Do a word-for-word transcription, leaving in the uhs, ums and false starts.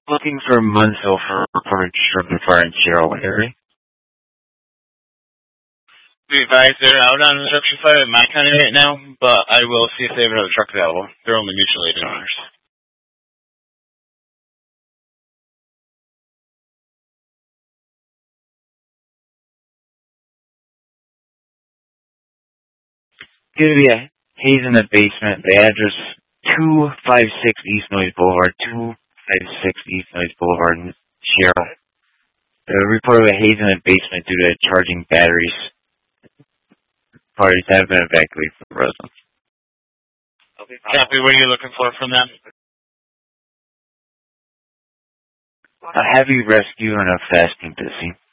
Looking for Munsell for reported structure fire in Sierra area. Be advised they're out on the structure fire in my county right now, but I will see if they have another truck available. They're only mutual aid owners. Going to be a haze in the basement. The address two five six East Noise Boulevard, two five six East Noise Boulevard in Sierra. The report of a haze in the basement due to charging batteries. Parties have been evacuated from the residence. Copy, what are you looking for from them? A heavy rescue and a fasting busy.